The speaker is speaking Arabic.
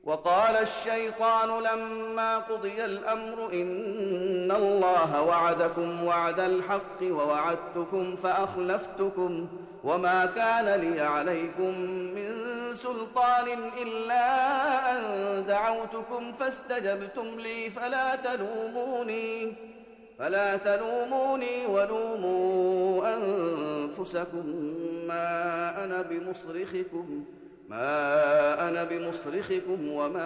وقال الشيطان لما قضي الأمر إن الله وعدكم وعد الحق ووعدتكم فأخلفتكم وما كان لي عليكم من سلطان إلا أن دعوتكم فاستجبتم لي فلا تلوموني ولوموا أنفسكم ما أنا بمصرخكم وما